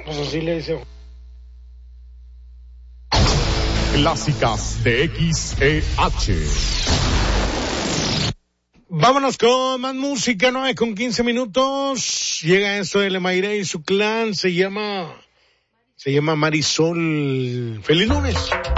Pues así le dice. Clásicas de XEH. Vámonos con más música, 9:15. Llega esto de Lemaire y su clan, se llama Marisol. ¡Feliz lunes!